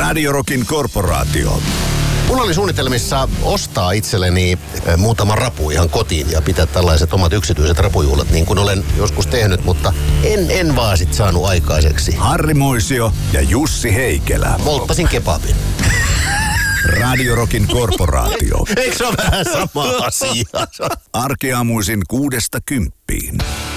Radio Rockin korporaatio. Mulla oli suunnitelmissa ostaa itselleni muutama rapu ihan kotiin ja pitää tällaiset omat yksityiset rapujuhlat, niin kuin olen joskus tehnyt, mutta en vaan sit saanut aikaiseksi. Harri Moisio ja Jussi Heikelä. Polttasin kebabin. Radio Rockin korporaatio. Eikö se ole vähän sama asia? Arkiaamuisin 6–10.